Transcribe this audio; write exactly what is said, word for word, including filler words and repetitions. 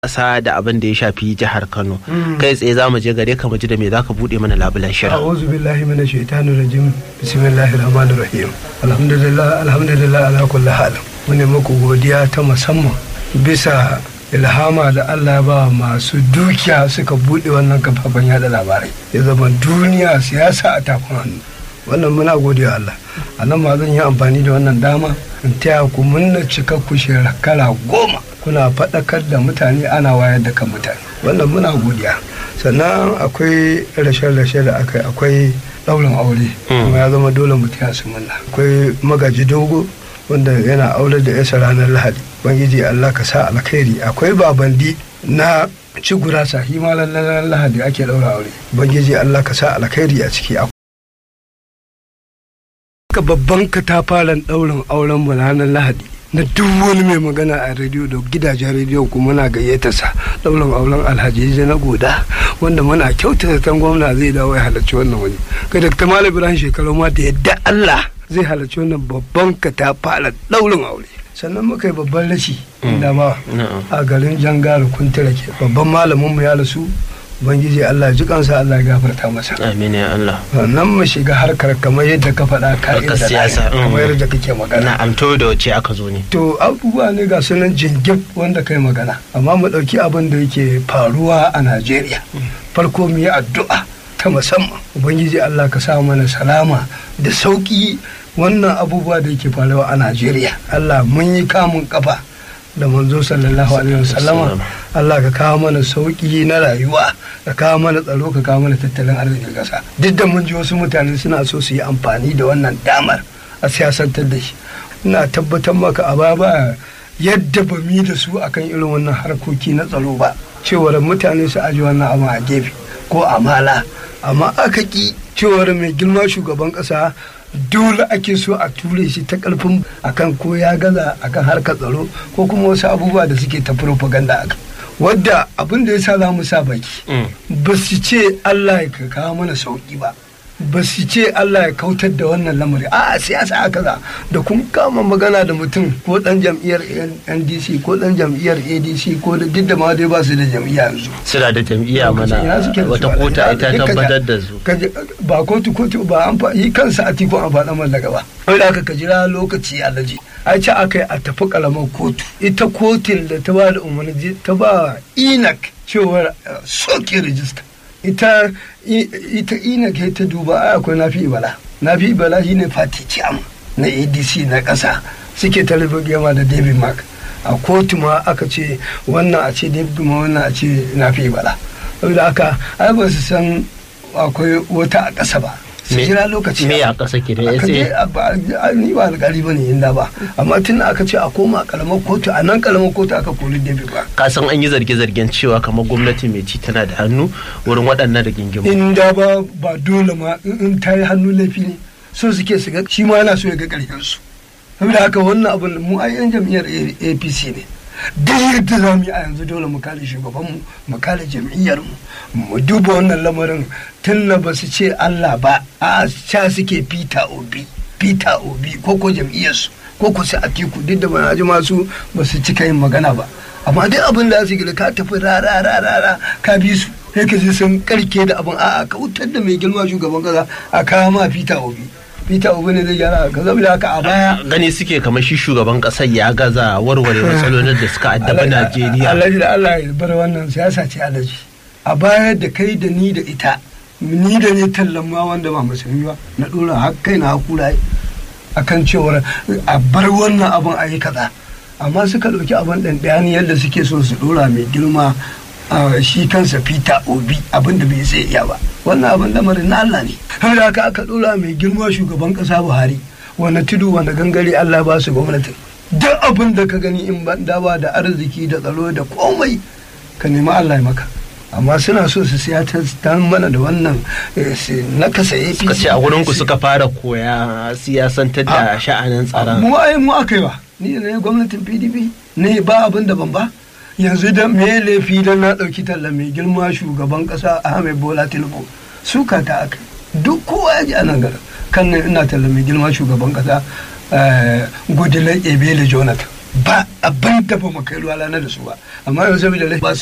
ƙasa da abin da ya shafi jihar Kano. Kai tsaye za mu je gare ka mu ji da me zaka bude mana labulan shirin. A'udhu billahi minash shaitanir rajim. Bismillahir rahmanir rahim. Alhamdulillah alhamdulillah ala kulli hal. Mune muku godiya ta musamman bisa ilhama da Allah ya ba masu dukiya suka bude wannan kafafen yada labarai. Ya zama duniya siyasa a tafin hannu. Wannan muna godiya Allah. Anan ma zan yi amfani da wannan dama in taya ku munna cikakku shekara goma. Kuna faɗakar da mutane ana wayar da kan mutane, wannan muna godiya. Sannan akwai rashe-rashe da aka yi, akwai ɗaurin aure kuma ya zama dole mutum ya su munna. Akwai magaji dogo wanda yana aure da yasa ranar Lahadi, bangiji Allah ka sa alkhairi. Akwai babandi na ci gurasa shi ma ranar Lahadi ake ɗaura aure, bangiji Allah ka sa alkhairi a ciki. Ka babban katafaren ɗaurin auren mu ranar Lahadi na duk wani mai magana a rediyo da gidajen rediyo kuma muna gayyata sa daular auren Alhaji na Goda wanda muna kyautata tan gwamna zai dawo ya halarci wannan wani. Ga Dr. Malam Ibrahim Shekaru ma da yadda Allah zai halarci wannan babban katafaren daurin aure. Sannan muka yi babban rashi inda ma a garin Jangara Kuntira ke babban malamin mu ya rasu, Ubangiji Allah ji kansa, Allah ya gafarta masa. Amin ya Allah. Nan mu shiga harkar kamar yadda ka faɗa ka'ida da siyasa kamar yadda kake magana. Na amto da wace aka zo ne. To abubuwa ne ga sunan jingib wanda kai magana. Amma mu ɗauki abin da yake faruwa a Najeriya. Farko mu yi addu'a ta musamman. Ubangiji Allah ka sa mana salama da sauki wannan abubuwa da yake faruwa a Najeriya. Allah mun yi kamun kafa da manzo sallallahu alaihi wasallama. Allah ka kawo mana sauki na rayuwa, ka kawo mana tsaro, ka kawo mana tattalin arzikin kasa. Duk da mun ji wasu mutane suna so su yi amfani da wannan damar a siyasantar da shi, ina tabbatar maka a baya yadda ba mi da su akan irin wannan harkoki na tsaro ba, cewar mutane su aji wannan abu a gefe ko a mala, amma aka ki cewar mai girma shugaban kasa dole ake so a ture shi ta karfin akan ko ya gaza akan harkar tsaro ko kuma wasu abubuwa da suke ta propaganda aka, wadda abin da ya sa za mu sa baki ba su ce Allah ya kawo mana sauki ba, ba su ce Allah ya kautar da wannan lamari a siyasa aka za da kun kama magana da mutum ko dan jam'iyyar N D C ko dan jam'iyyar A D C ko da duk da ma dai ba su da jam'iyya yanzu, suna da jam'iyya mana wata kota ita tabbatar da su ba kotu kotu ba an fa yi kansa a tikon a faɗa mallaka ba, wanda aka ka jira lokaci alaji a ce aka yi a tafi kalamar kotu, ita kotun da ta ba da umarni ta ba inak cewar soke rijista, ita ita ina ke ta duba ai akwai nafi ibala nafi ibala shine fati ciyam na A D C na ƙasa suke talibigema da David Mark a kotu ma aka ce wannan a ce David ma wannan a ce nafi ibala, saboda haka ai ba su san akwai wata a ƙasa ba, su jira lokaci me a ƙasa ke da ya ni ba alƙali ba ne inda ba, amma tun aka ce a koma kalamar kotu, a nan kalamar kotu aka kori David ba. Ka san an yi zarge-zargen cewa kamar gwamnati mai ci tana da hannu wurin waɗannan rigingimu. Inda ba ba dole ma in ta yi hannu laifi ne so suke su ga shi ma yana so ya ga ƙarshen su. Saboda haka wannan abin mu ai yan jam'iyyar A P C ne. Duk yadda za mu yi a yanzu dole mu kare shugabanmu, mu kare jam'iyyarmu, mu duba wannan lamarin tun da ba su ce Allah ba, a ca suke Peter Obi, Peter Obi ko ko jam'iyyarsu ko ko su Atiku, duk da ba ji masu ba su cika yin magana ba, amma duk abin da su gida ka tafi rara rara ka bi su sai ka ji sun karke da abin a'a ka wutar da mai girma shugaban kasa a kawo ma Peter Obi. Peter Obi ne zai gyara ka zama da haka a baya gani suke kamar shi shugaban kasar ya gaza warware matsalolin da suka addabi Najeriya. Alhaji da Allah ya bar wannan siyasa ce alhaji. A baya da kai da ni da ita, ni da ne tallan ma wanda ba musulmi ba na dora har kai na hakura akan cewar a bar wannan abin a yi kaza, amma suka ɗauki abin ɗanɗani yadda suke so su dora mai girma shi kansa Peter Obi abin da bai sai iya ba, wannan abin lamarin na Allah ne. Har da aka aka dora mai girma shugaban kasa Buhari wani tudu wani gangare Allah ba su gwamnatin, duk abin da ka gani in ban ba da arziki da tsaro da komai ka nemi Allah ya maka, amma suna so su siya ta mana da wannan na kasa A P C. Suka ce a wurin ku suka fara koya siyasantar da sha'anin tsaron. Mu ai mu aka yi wa ni ne gwamnatin P D P ne ba abin da ban ba. Yanzu da me laifi dan na dauki talla mai girma shugaban kasa Ahmed Bola Tinubu suka ta aka duk kowa ya ji anan garin kan ina talla mai girma shugaban kasa Goodluck Ebele Jonathan ba abin da ba mu kai ruwa rana da su ba amma yanzu saboda ba